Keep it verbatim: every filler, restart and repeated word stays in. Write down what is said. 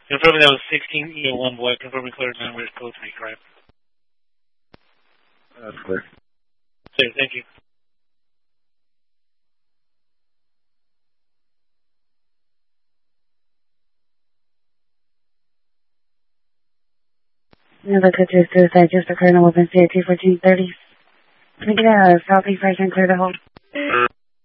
Confirming that was sixteen E O one boy. Confirming clear to West code three, correct? That's clear. Okay, thank you. Another good suicide just occurred on Weapon C I T fourteen thirty. Can I get a Southeast Sergeant clear to hold?